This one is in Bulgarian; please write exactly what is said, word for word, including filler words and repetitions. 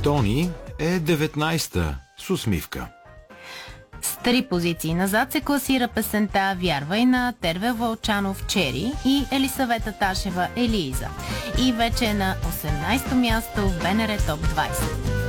Стони е деветнайста с усмивка. С три позиции назад се класира песента "Вярвай" на Терве Вълчанов "Чери" и Елисавета Ташева "Елииза". И вече е на осемнайсто място в БНР Топ двайсет.